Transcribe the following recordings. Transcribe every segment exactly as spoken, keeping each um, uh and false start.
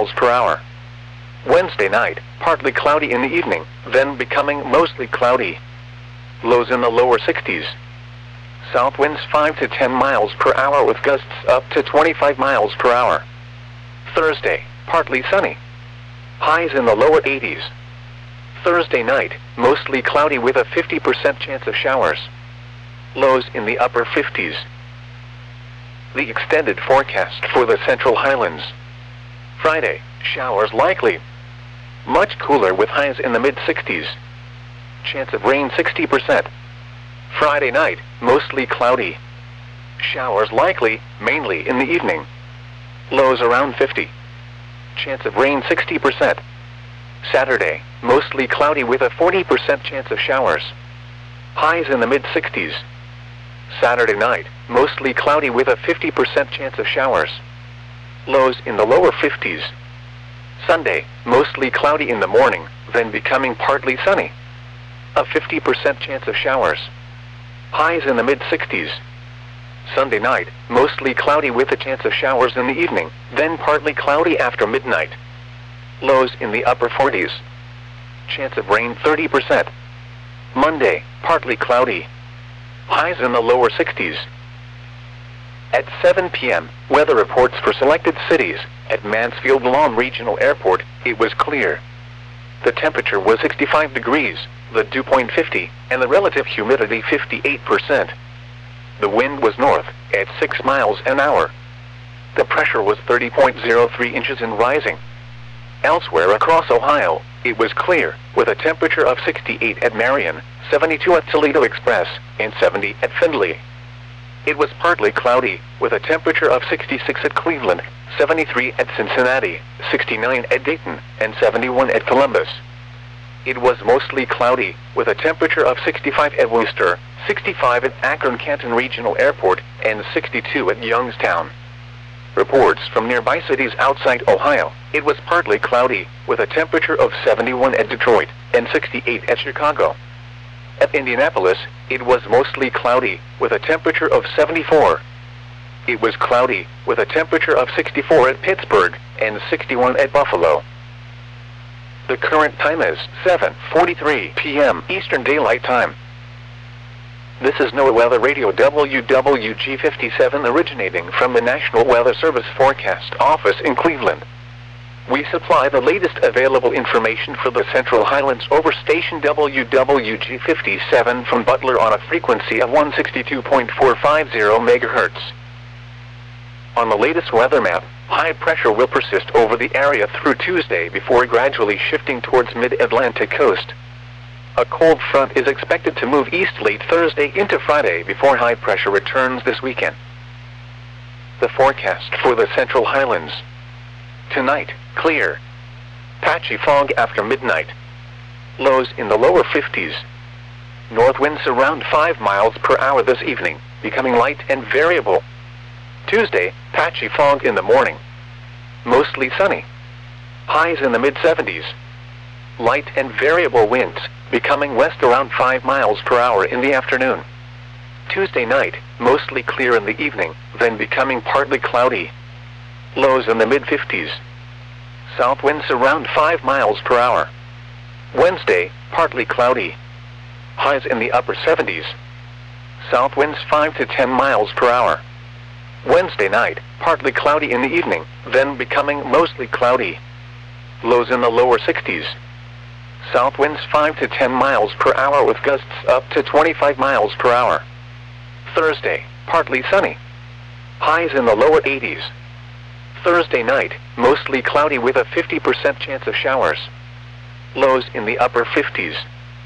miles per hour. Wednesday night, partly cloudy in the evening, then becoming mostly cloudy. Lows in the lower sixties. South winds five to ten miles per hour with gusts up to twenty-five miles per hour. Thursday, partly sunny. Highs in the lower eighties. Thursday night, mostly cloudy with a fifty percent chance of showers. Lows in the upper fifties. The extended forecast for the Central Highlands. Friday, showers likely. Much cooler with highs in the mid-sixties. Chance of rain sixty percent. Friday night, mostly cloudy. Showers likely, mainly in the evening. Lows around fifty. Chance of rain sixty percent. Saturday, mostly cloudy with a forty percent chance of showers. Highs in the mid-sixties. Saturday night, mostly cloudy with a fifty percent chance of showers. Lows in the lower fifties. Sunday, mostly cloudy in the morning, then becoming partly sunny. A fifty percent chance of showers. Highs in the mid-sixties. Sunday night, mostly cloudy with a chance of showers in the evening, then partly cloudy after midnight. Lows in the upper forties. Chance of rain thirty percent. Monday, partly cloudy. Highs in the lower sixties. At seven p m, weather reports for selected cities. At Mansfield Lawn Regional Airport, it was clear. The temperature was sixty-five degrees, the dew point fifty, and the relative humidity fifty-eight percent. The wind was north, at six miles an hour. The pressure was thirty point zero three inches and rising. Elsewhere across Ohio, it was clear, with a temperature of sixty-eight at Marion, seventy-two at Toledo Express, and seventy at Findlay. It was partly cloudy, with a temperature of sixty-six at Cleveland, seventy-three at Cincinnati, sixty-nine at Dayton, and seventy-one at Columbus. It was mostly cloudy, with a temperature of sixty-five at Worcester, sixty-five at Akron-Canton Regional Airport, and sixty-two at Youngstown. Reports from nearby cities outside Ohio, it was partly cloudy, with a temperature of seventy-one at Detroit, and sixty-eight at Chicago. At Indianapolis, it was mostly cloudy, with a temperature of seventy-four. It was cloudy, with a temperature of sixty-four at Pittsburgh, and sixty-one at Buffalo. The current time is seven forty-three p m Eastern Daylight Time. This is NOAA Weather Radio W W G fifty-seven originating from the National Weather Service Forecast Office in Cleveland. We supply the latest available information for the Central Highlands over station W W G fifty-seven from Butler on a frequency of one sixty-two point four five zero megahertz. On the latest weather map, high pressure will persist over the area through Tuesday before gradually shifting towards mid-Atlantic coast. A cold front is expected to move east late Thursday into Friday before high pressure returns this weekend. The forecast for the Central Highlands. Tonight, clear. Patchy fog after midnight. Lows in the lower fifties. North winds around five miles per hour this evening, becoming light and variable. Tuesday, patchy fog in the morning. Mostly sunny. Highs in the mid-seventies. Light and variable winds, becoming west around five miles per hour in the afternoon. Tuesday night, mostly clear in the evening, then becoming partly cloudy. Lows in the mid-fifties. South winds around five miles per hour. Wednesday, partly cloudy. Highs in the upper seventies. South winds five to ten miles per hour. Wednesday night, partly cloudy in the evening, then becoming mostly cloudy. Lows in the lower sixties. South winds five to ten miles per hour with gusts up to twenty-five miles per hour. Thursday, partly sunny. Highs in the lower eighties. Thursday night, mostly cloudy with a fifty percent chance of showers. Lows in the upper fifties.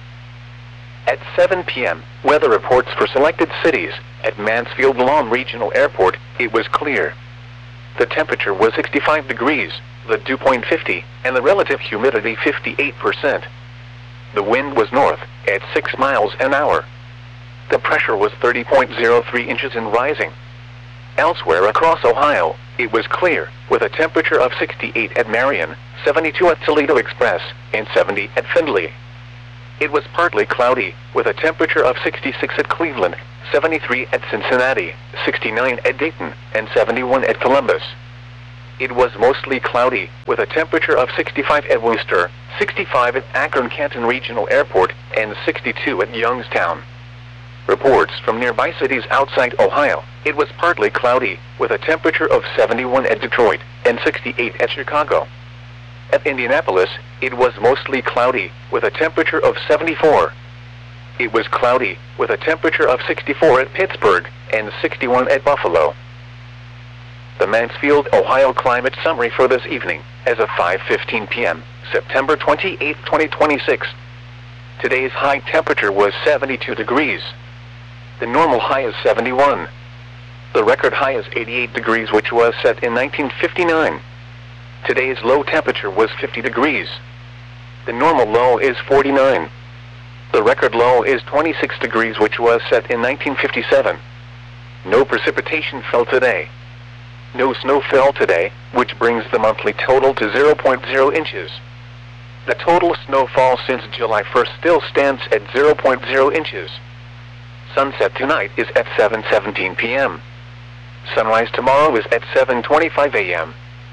At seven p m, weather reports for selected cities. At Mansfield Lawn Regional Airport, it was clear. The temperature was sixty-five degrees, the dew point fifty, and the relative humidity fifty-eight percent. The wind was north, at six miles an hour. The pressure was thirty point zero three inches and rising. Elsewhere across Ohio, it was clear, with a temperature of sixty-eight at Marion, seventy-two at Toledo Express, and seventy at Findlay. It was partly cloudy, with a temperature of sixty-six at Cleveland, seventy-three at Cincinnati, sixty-nine at Dayton, and seventy-one at Columbus. it was mostly cloudy, with a temperature of sixty-five at Worcester, sixty-five at Akron Canton Regional Airport, and sixty-two at Youngstown. Reports from nearby cities outside Ohio, it was partly cloudy, with a temperature of seventy-one at Detroit, and sixty-eight at Chicago. At Indianapolis, it was mostly cloudy, with a temperature of seventy-four. It was cloudy, with a temperature of sixty-four at Pittsburgh, and sixty-one at Buffalo. The Mansfield, Ohio climate summary for this evening, as of five fifteen p m, September twenty-eighth, twenty twenty-six. Today's high temperature was seventy-two degrees. The normal high is seventy-one. The record high is eighty-eight degrees, which was set in nineteen fifty-nine. Today's low temperature was fifty degrees. The normal low is forty-nine. The record low is twenty-six degrees, which was set in nineteen fifty-seven. No precipitation fell today. No snow fell today, which brings the monthly total to zero point zero inches. The total snowfall since July first still stands at zero point zero inches. Sunset tonight is at seven seventeen p m Sunrise tomorrow is at seven twenty-five a m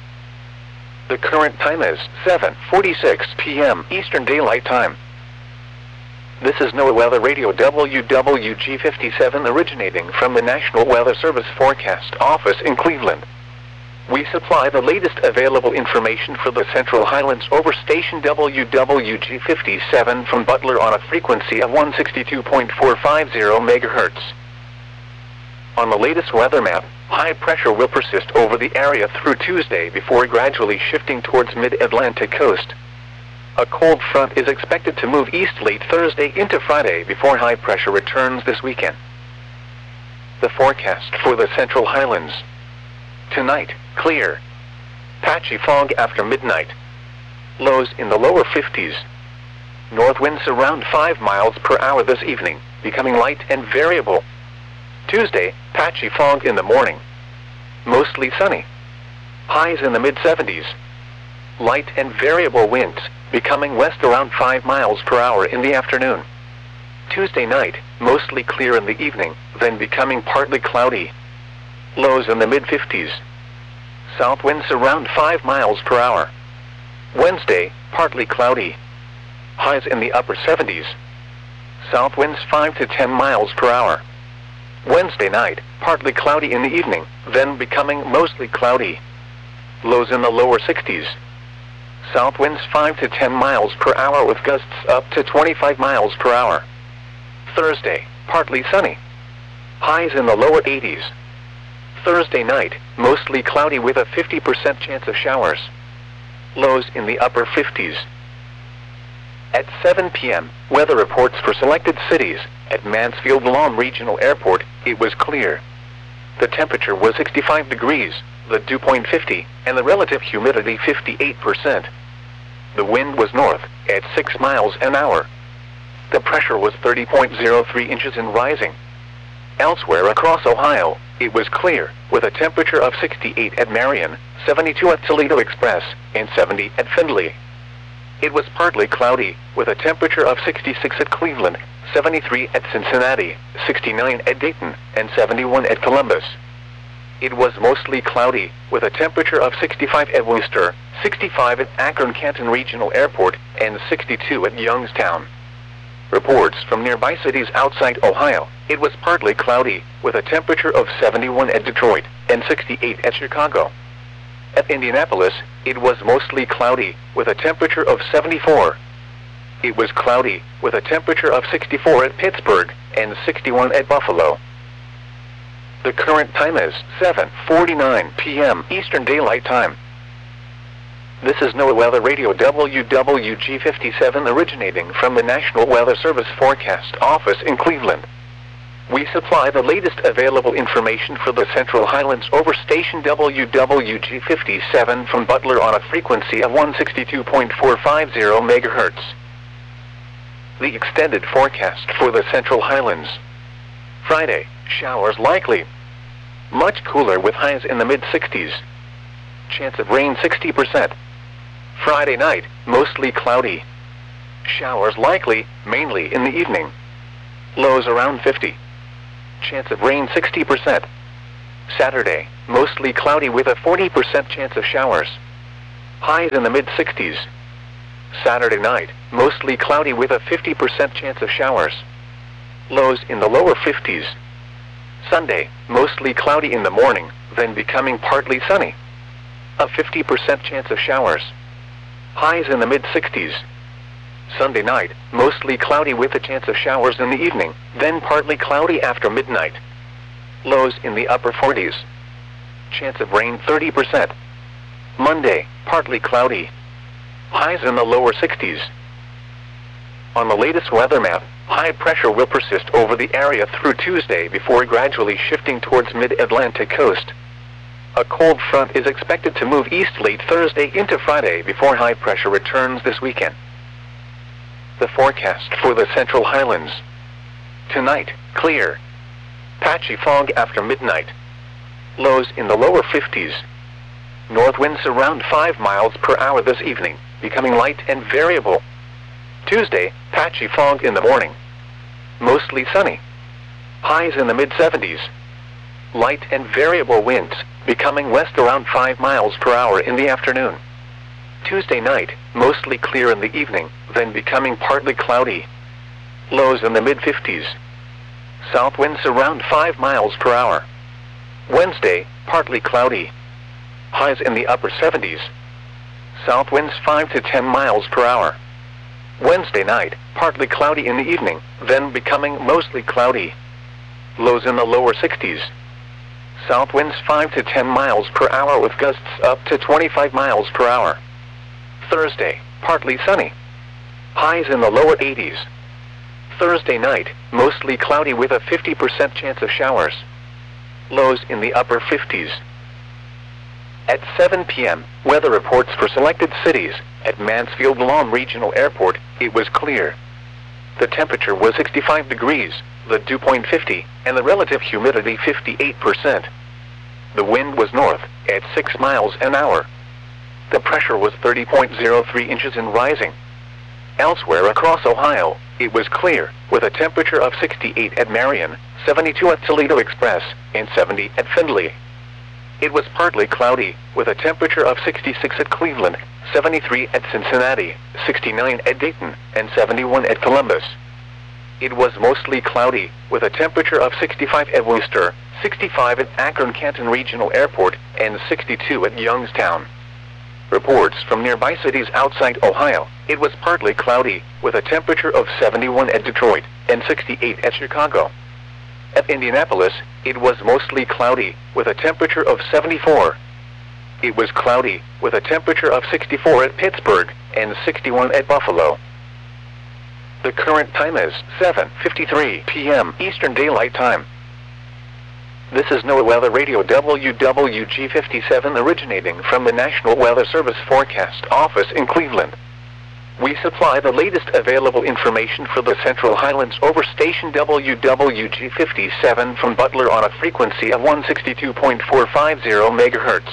The current time is seven forty-six p m Eastern Daylight Time. This is NOAA Weather Radio W W G fifty-seven, originating from the National Weather Service Forecast Office in Cleveland. We supply the latest available information for the Central Highlands over station W W G fifty-seven from Butler on a frequency of one sixty-two point four five zero megahertz. On the latest weather map, high pressure will persist over the area through Tuesday before gradually shifting towards mid-Atlantic coast. A cold front is expected to move east late Thursday into Friday before high pressure returns this weekend. The forecast for the Central Highlands. Tonight, clear. Patchy fog after midnight. Lows in the lower fifties. North winds around five miles per hour this evening, becoming light and variable. Tuesday, patchy fog in the morning. Mostly sunny. Highs in the mid seventies. Light and variable winds, becoming west around five miles per hour in the afternoon. Tuesday night, mostly clear in the evening, then becoming partly cloudy. Lows in the mid fifties. South winds around five miles per hour. Wednesday, partly cloudy. Highs in the upper seventies. South winds five to ten miles per hour. Wednesday night, partly cloudy in the evening, then becoming mostly cloudy. Lows in the lower sixties. South winds five to ten miles per hour with gusts up to twenty-five miles per hour. Thursday, partly sunny. Highs in the lower eighties. Thursday night, mostly cloudy with a fifty percent chance of showers. Lows in the upper fifties. At seven p m, weather reports for selected cities. At Mansfield-Lom Regional Airport, it was clear. The temperature was sixty-five degrees, the dew point fifty, and the relative humidity fifty-eight percent. The wind was north, at six miles an hour. The pressure was thirty point zero three inches and rising. Elsewhere across Ohio, it was clear, with a temperature of sixty-eight at Marion, seventy-two at Toledo Express, and seventy at Findlay. It was partly cloudy, with a temperature of sixty-six at Cleveland, seventy-three at Cincinnati, sixty-nine at Dayton, and seventy-one at Columbus. It was mostly cloudy, with a temperature of sixty-five at Worcester, sixty-five at Akron Canton Regional Airport, and sixty-two at Youngstown. Reports from nearby cities outside Ohio, it was partly cloudy, with a temperature of seventy-one at Detroit, and sixty-eight at Chicago. At Indianapolis, it was mostly cloudy, with a temperature of seventy-four. It was cloudy, with a temperature of sixty-four at Pittsburgh, and sixty-one at Buffalo. The current time is seven forty-nine p m Eastern Daylight Time. This is NOAA Weather Radio W W G fifty-seven, originating from the National Weather Service Forecast Office in Cleveland. We supply the latest available information for the Central Highlands over station W W G fifty-seven from Butler on a frequency of one sixty-two point four five zero megahertz. The extended forecast for the Central Highlands. Friday, showers likely. Much cooler with highs in the mid sixties. Chance of rain sixty percent. Friday night, mostly cloudy. Showers likely, mainly in the evening. Lows around fifty. Chance of rain sixty percent. Saturday, mostly cloudy with a forty percent chance of showers. Highs in the mid sixties. Saturday night, mostly cloudy with a fifty percent chance of showers. Lows in the lower fifties. Sunday, mostly cloudy in the morning, then becoming partly sunny. A fifty percent chance of showers. Highs in the mid sixties. Sunday night, mostly cloudy with a chance of showers in the evening, then partly cloudy after midnight. Lows in the upper forties. Chance of rain thirty percent. Monday, partly cloudy. Highs in the lower sixties. On the latest weather map, high pressure will persist over the area through Tuesday before gradually shifting towards mid-Atlantic coast. A cold front is expected to move east late Thursday into Friday before high pressure returns this weekend. The forecast for the Central Highlands. Tonight, clear. Patchy fog after midnight. Lows in the lower fifties. North winds around five miles per hour this evening, becoming light and variable. Tuesday, patchy fog in the morning. Mostly sunny. Highs in the mid seventies. Light and variable winds, becoming west around five miles per hour in the afternoon. Tuesday night, mostly clear in the evening, then becoming partly cloudy. Lows in the mid fifties. South winds around five miles per hour. Wednesday, partly cloudy. Highs in the upper seventies. South winds five to ten miles per hour. Wednesday night, partly cloudy in the evening, then becoming mostly cloudy. Lows in the lower sixties. South winds five to ten miles per hour with gusts up to twenty-five miles per hour. Thursday, partly sunny. Highs in the lower eighties. Thursday night, mostly cloudy with a fifty percent chance of showers. Lows in the upper fifties. At seven p m, weather reports for selected cities. At Mansfield Lawn Regional Airport, it was clear. The temperature was sixty-five degrees, the dew point fifty, and the relative humidity fifty-eight percent. The wind was north, at six miles an hour. The pressure was thirty point zero three inches and rising. Elsewhere across Ohio, it was clear, with a temperature of sixty-eight at Marion, seventy-two at Toledo Express, and seventy at Findlay. It was partly cloudy, with a temperature of sixty-six at Cleveland, seventy-three at Cincinnati, sixty-nine at Dayton, and seventy-one at Columbus. It was mostly cloudy, with a temperature of sixty-five at Worcester, sixty-five at Akron-Canton Regional Airport, and sixty-two at Youngstown. Reports from nearby cities outside Ohio, it was partly cloudy, with a temperature of seventy-one at Detroit, and sixty-eight at Chicago. At Indianapolis, it was mostly cloudy, with a temperature of seventy-four. It was cloudy, with a temperature of sixty-four at Pittsburgh, and sixty-one at Buffalo. The current time is seven fifty-three p m Eastern Daylight Time. This is NOAA Weather Radio W W G fifty-seven originating from the National Weather Service Forecast Office in Cleveland. We supply the latest available information for the Central Highlands over station W W G fifty-seven from Butler on a frequency of one sixty-two point four five zero megahertz.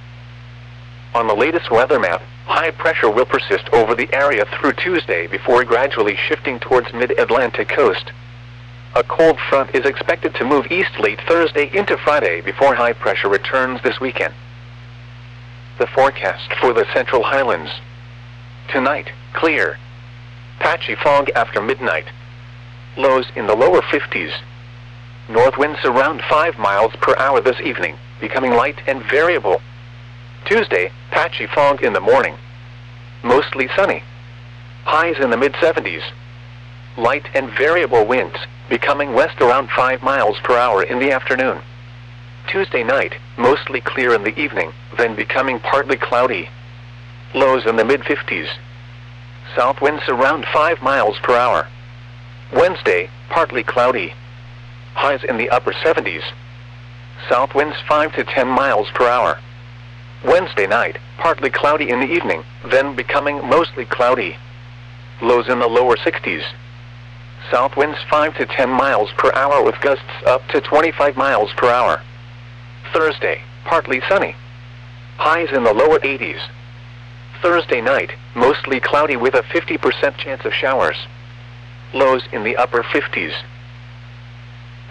On the latest weather map, high pressure will persist over the area through Tuesday before gradually shifting towards mid-Atlantic coast. A cold front is expected to move east late Thursday into Friday before high pressure returns this weekend. The forecast for the Central Highlands. Tonight, clear. Patchy fog after midnight. Lows in the lower fifties. North winds around five miles per hour this evening, becoming light and variable. Tuesday, patchy fog in the morning. Mostly sunny. Highs in the mid seventies. Light and variable winds, becoming west around five miles per hour in the afternoon. Tuesday night, mostly clear in the evening, then becoming partly cloudy. Lows in the mid fifties. South winds around five miles per hour. Wednesday, partly cloudy. Highs in the upper seventies. South winds five to ten miles per hour. Wednesday night, partly cloudy in the evening, then becoming mostly cloudy. Lows in the lower sixties. South winds five to ten miles per hour with gusts up to twenty-five miles per hour. Thursday, partly sunny. Highs in the lower eighties. Thursday night, mostly cloudy with a fifty percent chance of showers. Lows in the upper fifties.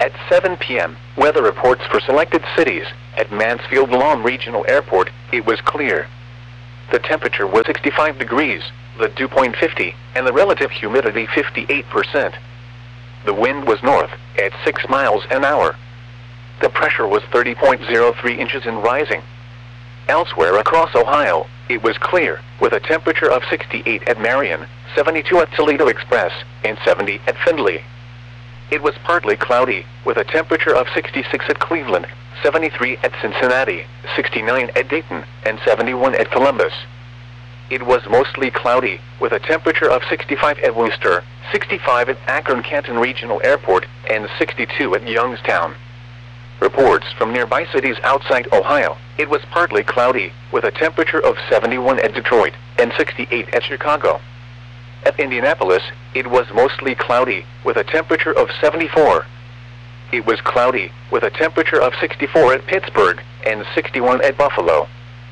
At seven p m, weather reports for selected cities. At Mansfield-Lam Regional Airport, it was clear. The temperature was sixty-five degrees, the dew point fifty, and the relative humidity fifty-eight percent. The wind was north, at six miles an hour. The pressure was thirty point zero three inches and rising. Elsewhere across Ohio, it was clear, with a temperature of sixty-eight at Marion, seventy-two at Toledo Express, and seventy at Findlay. It was partly cloudy, with a temperature of sixty-six at Cleveland, seventy-three at Cincinnati, sixty-nine at Dayton, and seventy-one at Columbus. It was mostly cloudy, with a temperature of sixty-five at Worcester, sixty-five at Akron-Canton Regional Airport, and sixty-two at Youngstown. Reports from nearby cities outside Ohio, it was partly cloudy, with a temperature of seventy-one at Detroit, and sixty-eight at Chicago. At Indianapolis, it was mostly cloudy, with a temperature of seventy-four. It was cloudy, with a temperature of sixty-four at Pittsburgh, and sixty-one at Buffalo.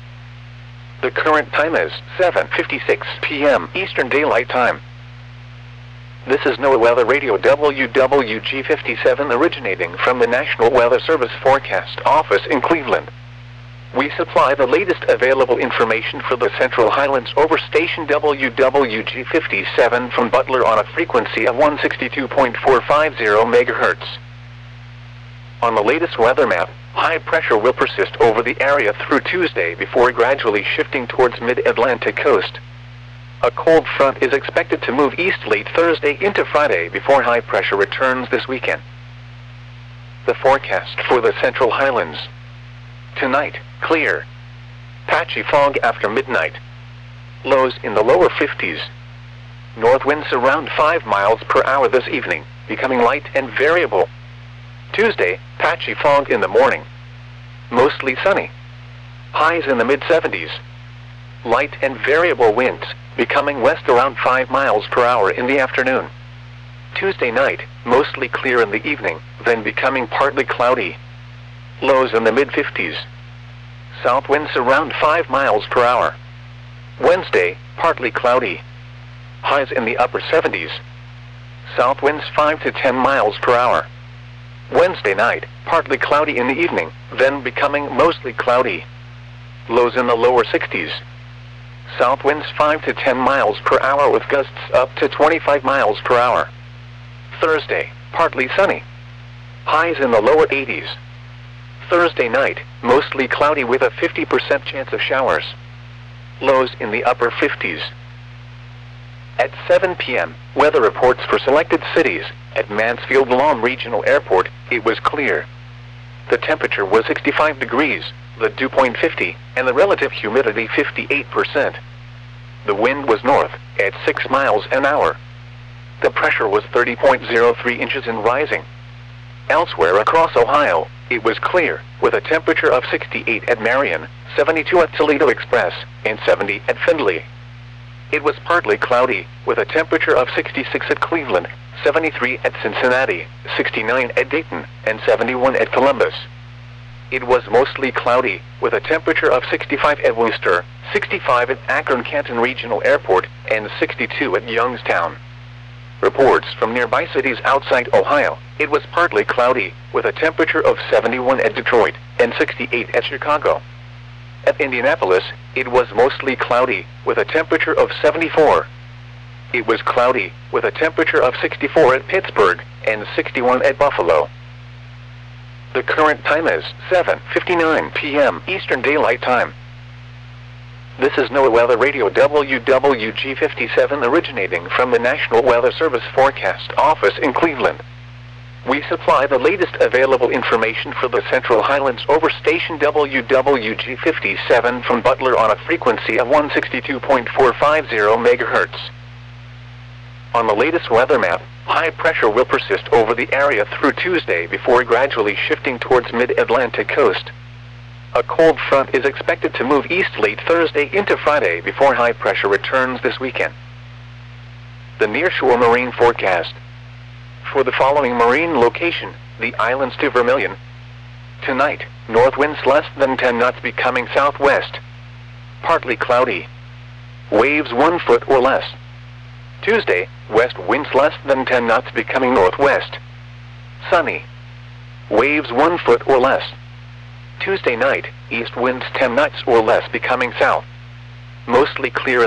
The current time is seven fifty-six p m Eastern Daylight Time. This is NOAA Weather Radio W W G fifty-seven originating from the National Weather Service Forecast Office in Cleveland. We supply the latest available information for the Central Highlands over station W W G fifty-seven from Butler on a frequency of one sixty-two point four five zero megahertz. On the latest weather map, high pressure will persist over the area through Tuesday before gradually shifting towards mid-Atlantic coast. A cold front is expected to move east late Thursday into Friday before high pressure returns this weekend. The forecast for the Central Highlands. Tonight, clear. Patchy fog after midnight. Lows in the lower fifties. North winds around five miles per hour this evening, becoming light and variable. Tuesday, patchy fog in the morning. Mostly sunny. Highs in the mid seventies. Light and variable winds, becoming west around five miles per hour in the afternoon. Tuesday night, mostly clear in the evening, then becoming partly cloudy. Lows in the mid fifties. South winds around five miles per hour. Wednesday, partly cloudy. Highs in the upper seventies. South winds five to ten miles per hour. Wednesday night, partly cloudy in the evening, then becoming mostly cloudy. Lows in the lower sixties. South winds five to ten miles per hour with gusts up to twenty-five miles per hour. Thursday, partly sunny. Highs in the lower eighties. Thursday night, mostly cloudy with a fifty percent chance of showers. Lows in the upper fifties. At seven p m, weather reports for selected cities. At Mansfield-Lam Regional Airport, it was clear. The temperature was sixty-five degrees, the dew point fifty, and the relative humidity fifty-eight percent. The wind was north, at six miles an hour. The pressure was thirty point zero three inches and rising. Elsewhere across Ohio, it was clear, with a temperature of sixty-eight at Marion, seventy-two at Toledo Express, and seventy at Findlay. It was partly cloudy, with a temperature of sixty-six at Cleveland, seventy-three at Cincinnati, sixty-nine at Dayton, and seventy-one at Columbus. It was mostly cloudy, with a temperature of sixty-five at Worcester, sixty-five at Akron-Canton Regional Airport, and sixty-two at Youngstown. Reports from nearby cities outside Ohio, it was partly cloudy, with a temperature of seventy-one at Detroit, and sixty-eight at Chicago. At Indianapolis, it was mostly cloudy, with a temperature of seventy-four. It was cloudy, with a temperature of sixty-four at Pittsburgh, and sixty-one at Buffalo. The current time is seven fifty-nine p m Eastern Daylight Time. This is NOAA Weather Radio W W G fifty-seven originating from the National Weather Service Forecast Office in Cleveland. We supply the latest available information for the Central Highlands over station W W G fifty-seven from Butler on a frequency of one sixty-two point four five zero megahertz. On the latest weather map, high pressure will persist over the area through Tuesday before gradually shifting towards mid-Atlantic coast. A cold front is expected to move east late Thursday into Friday before high pressure returns this weekend. The nearshore marine forecast. For the following marine location, the islands to Vermilion. Tonight, north winds less than ten knots becoming southwest. Partly cloudy. Waves one foot or less. Tuesday, west winds less than ten knots becoming northwest. Sunny. waves one foot or less. Tuesday night, east winds ten knots or less becoming south. Mostly clear in